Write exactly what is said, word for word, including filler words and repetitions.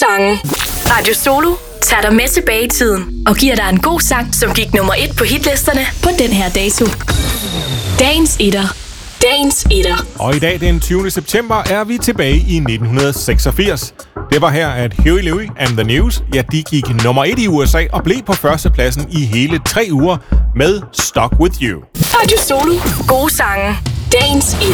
sange. Radio Solo tager dig med tilbage i tiden og giver dig en god sang, som gik nummer et på hitlisterne på den her dato. Dagens etter. Dagens etter. Og i dag, den tyvende september, er vi tilbage i nitten seksogfirs. Det var her, at Huey Lewis and the News, ja, de gik nummer et i U S A og blev på førstepladsen i hele tre uger med Stuck With You. Radio Solo. Gode sange. Dagens etter.